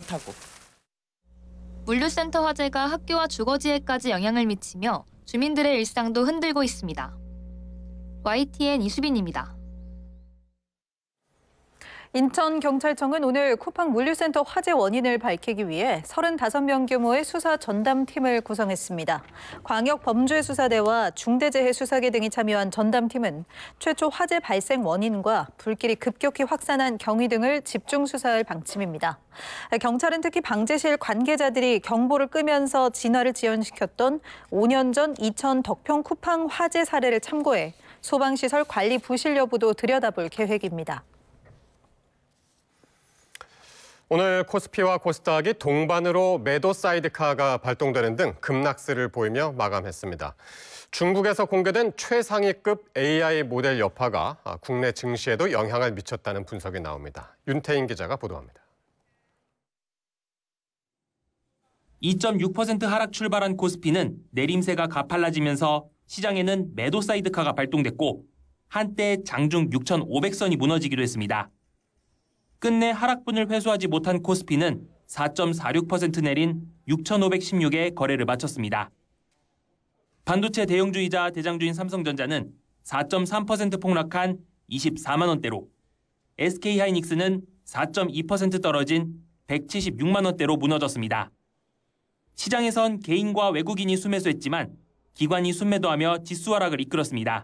못하고. 물류센터 화재가 학교와 주거지에까지 영향을 미치며 주민들의 일상도 흔들고 있습니다. YTN 이수빈입니다. 인천경찰청은 오늘 쿠팡 물류센터 화재 원인을 밝히기 위해 35명 규모의 수사 전담팀을 구성했습니다. 광역범죄수사대와 중대재해수사계 등이 참여한 전담팀은 최초 화재 발생 원인과 불길이 급격히 확산한 경위 등을 집중 수사할 방침입니다. 경찰은 특히 방제실 관계자들이 경보를 끄면서 진화를 지연시켰던 5년 전 이천 덕평 쿠팡 화재 사례를 참고해 소방시설 관리 부실 여부도 들여다볼 계획입니다. 오늘 코스피와 코스닥이 동반으로 매도 사이드카가 발동되는 등 급락세를 보이며 마감했습니다. 중국에서 공개된 최상위급 AI 모델 여파가 국내 증시에도 영향을 미쳤다는 분석이 나옵니다. 윤태인 기자가 보도합니다. 2.6% 하락 출발한 코스피는 내림세가 가팔라지면서 시장에는 매도 사이드카가 발동됐고 한때 장중 6,500선이 무너지기도 했습니다. 끝내 하락분을 회수하지 못한 코스피는 4.46% 내린 6,516에 거래를 마쳤습니다. 반도체 대형주이자 대장주인 삼성전자는 4.3% 폭락한 24만 원대로, SK하이닉스는 4.2% 떨어진 176만 원대로 무너졌습니다. 시장에선 개인과 외국인이 순매수했지만 기관이 순매도하며 지수 하락을 이끌었습니다.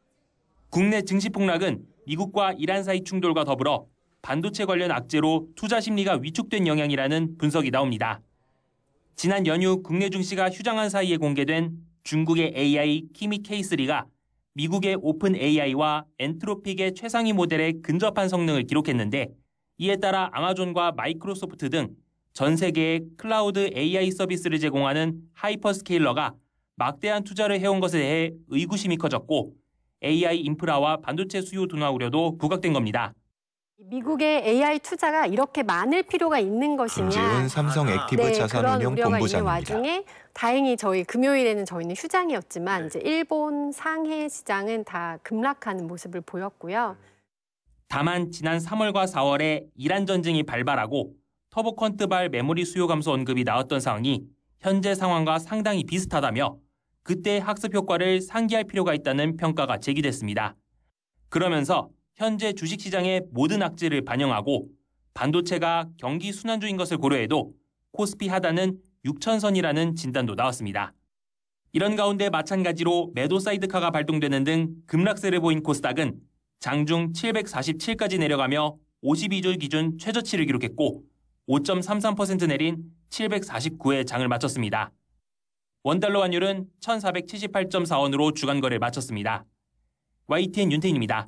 국내 증시 폭락은 미국과 이란 사이 충돌과 더불어 반도체 관련 악재로 투자 심리가 위축된 영향이라는 분석이 나옵니다. 지난 연휴 국내 증시가 휴장한 사이에 공개된 중국의 AI 키미 K3가 미국의 오픈 AI와 엔트로픽의 최상위 모델에 근접한 성능을 기록했는데 이에 따라 아마존과 마이크로소프트 등 전 세계의 클라우드 AI 서비스를 제공하는 하이퍼스케일러가 막대한 투자를 해온 것에 대해 의구심이 커졌고 AI 인프라와 반도체 수요 둔화 우려도 부각된 겁니다. 미국의 AI 투자가 이렇게 많을 필요가 있는 것이냐. 김지훈 삼성 액티브 자산운용 본부장입니다. 와중에 다행히 금요일에는 저희는 휴장이었지만 이제 일본, 상해 시장은 다 급락하는 모습을 보였고요. 다만 지난 3월과 4월에 이란 전쟁이 발발하고 터보컨트발 메모리 수요 감소 언급이 나왔던 상황이 현재 상황과 상당히 비슷하다며 그때의 학습 효과를 상기할 필요가 있다는 평가가 제기됐습니다. 그러면서 현재 주식시장의 모든 악재를 반영하고 반도체가 경기 순환주인 것을 고려해도 코스피 하단은 6,000선이라는 진단도 나왔습니다. 이런 가운데 마찬가지로 매도 사이드카가 발동되는 등 급락세를 보인 코스닥은 장중 747까지 내려가며 52주 기준 최저치를 기록했고 5.33% 내린 749에 장을 마쳤습니다. 원달러 환율은 1,478.4원으로 주간 거래를 마쳤습니다. YTN 윤태인입니다.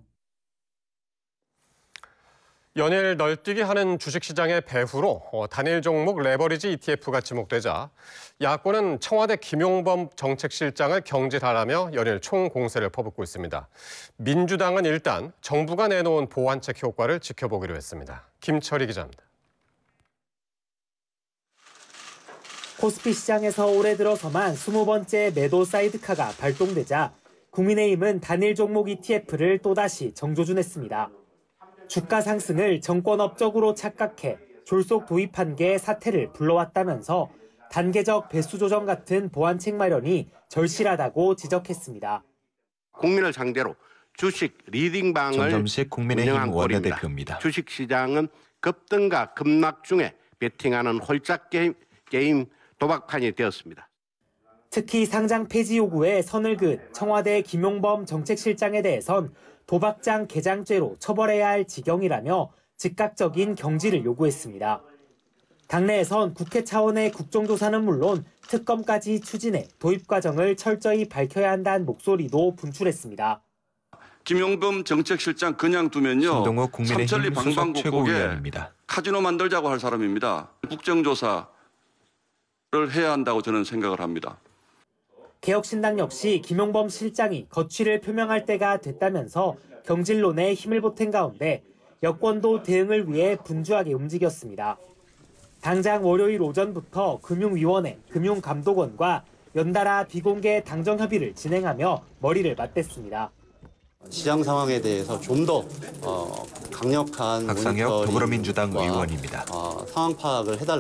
연일 널뛰기 하는 주식시장의 배후로 단일 종목 레버리지 ETF가 지목되자 야권은 청와대 김용범 정책실장을 경질하라며 연일 총공세를 퍼붓고 있습니다. 민주당은 일단 정부가 내놓은 보완책 효과를 지켜보기로 했습니다. 김철희 기자입니다. 코스피 시장에서 올해 들어서만 20번째 매도 사이드카가 발동되자 국민의힘은 단일 종목 ETF를 또다시 정조준했습니다. 주가 상승을 정권 업적으로 착각해 졸속 도입한 게 사태를 불러왔다면서 단계적 배수 조정 같은 보완책 마련이 절실하다고 지적했습니다. 국민을 상대로 주식 리딩방을 정점식 국민의힘 운영한 원내대표입니다. 주식시장은 급등과 급락 중에 베팅하는 홀짝 게임 도박판이 되었습니다. 특히 상장 폐지 요구에 선을 그은 청와대 김용범 정책실장에 대해선 도박장 개장죄로 처벌해야 할 지경이라며 즉각적인 경질을 요구했습니다. 당내에선 국회 차원의 국정조사는 물론 특검까지 추진해 도입 과정을 철저히 밝혀야 한다는 목소리도 분출했습니다. 김용범 정책실장 그냥 두면요. 신동욱 국민의힘 삼천리 수석 방방곡곡에 최고위원입니다. 카지노 만들자고 할 사람입니다. 국정조사를 해야 한다고 저는 생각을 합니다. 개혁신당 역시 김용범 실장이 거취를 표명할 때가 됐다면서 경질론에 힘을 보탠 가운데 여권도 대응을 위해 분주하게 움직였습니다. 당장 월요일 오전부터 금융위원회, 금융감독원과 연달아 비공개 당정 협의를 진행하며 머리를 맞댔습니다. 시장 상황에 대해서 좀 더 강력한 박상혁 더불어민주당 의원입니다. 상황 파악을 해달라.